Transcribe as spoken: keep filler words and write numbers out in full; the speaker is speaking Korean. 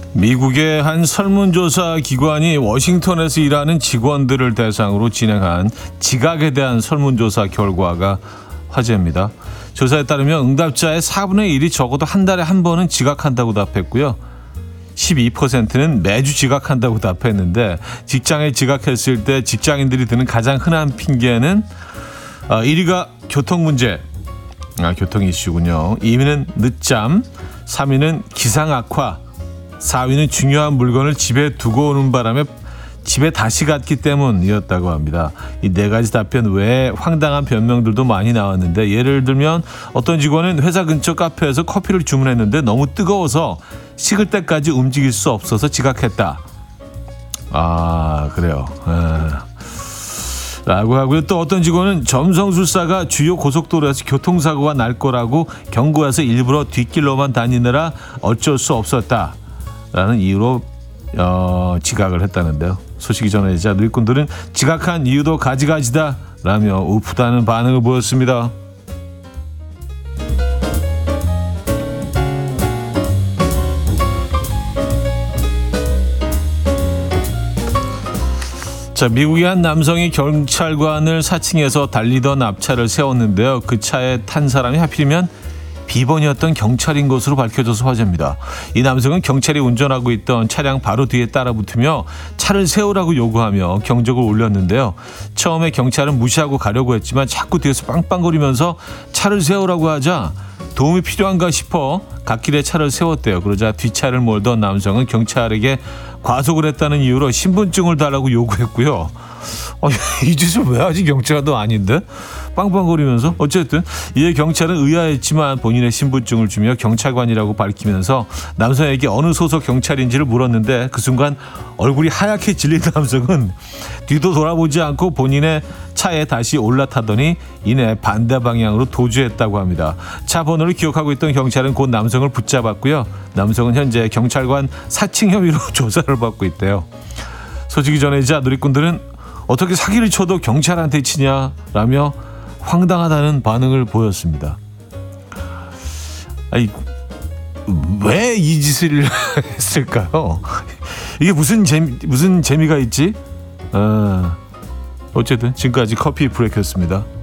미국의 한 설문조사 기관이 워싱턴에서 일하는 직원들을 대상으로 진행한 지각에 대한 설문조사 결과가 화제입니다. 조사에 따르면 응답자의 사분의 일이 적어도 한 달에 한 번은 지각한다고 답했고요. 십이 퍼센트는 매주 지각한다고 답했는데 직장에 지각했을 때 직장인들이 드는 가장 흔한 핑계는 일 위가 교통 문제, 아, 교통 이슈군요. 이 위는 늦잠, 삼 위는 기상 악화, 사 위는 중요한 물건을 집에 두고 오는 바람에 집에 다시 갔기 때문이었다고 합니다. 이 네 가지 답변 외에 황당한 변명들도 많이 나왔는데 예를 들면 어떤 직원은 회사 근처 카페에서 커피를 주문했는데 너무 뜨거워서 식을 때까지 움직일 수 없어서 지각했다. 아, 그래요. 에. 라고 하고요. 또 어떤 직원은 점성술사가 주요 고속도로에서 교통사고가 날 거라고 경고해서 일부러 뒷길로만 다니느라 어쩔 수 없었다. 라는 이유로 어, 지각을 했다는데요. 소식이 전해지자 누리꾼들은 지각한 이유도 가지가지다 라며 우프다는 반응을 보였습니다. 자, 미국의 한 남성이 경찰관을 사칭해서 달리던 앞차를 세웠는데요. 그 차에 탄 사람이 하필이면 비번이었던 경찰인 것으로 밝혀져서 화제입니다. 이 남성은 경찰이 운전하고 있던 차량 바로 뒤에 따라붙으며 차를 세우라고 요구하며 경적을 울렸는데요. 처음에 경찰은 무시하고 가려고 했지만 자꾸 뒤에서 빵빵거리면서 차를 세우라고 하자 도움이 필요한가 싶어 갓길에 차를 세웠대요. 그러자 뒷차를 몰던 남성은 경찰에게 과속을 했다는 이유로 신분증을 달라고 요구했고요. 어, 이 짓을 왜 하지? 경찰도 아닌데? 빵빵거리면서 어쨌든 이에 경찰은 의아했지만 본인의 신분증을 주며 경찰관이라고 밝히면서 남성에게 어느 소속 경찰인지를 물었는데 그 순간 얼굴이 하얗게 질린 남성은 뒤도 돌아보지 않고 본인의 차에 다시 올라타더니 이내 반대 방향으로 도주했다고 합니다. 차 번호를 기억하고 있던 경찰은 곧 남성을 붙잡았고요. 남성은 현재 경찰관 사칭 혐의로 조사를 받고 있대요. 소식이 전해지자 누리꾼들은 어떻게 사기를 쳐도 경찰한테 치냐라며 황당하다는 반응을 보였습니다. 아니, 왜 이 짓을 했을까요? 이게 무슨 재미, 무슨 재미가 있지? 어, 어쨌든 지금까지 커피 브레이크였습니다.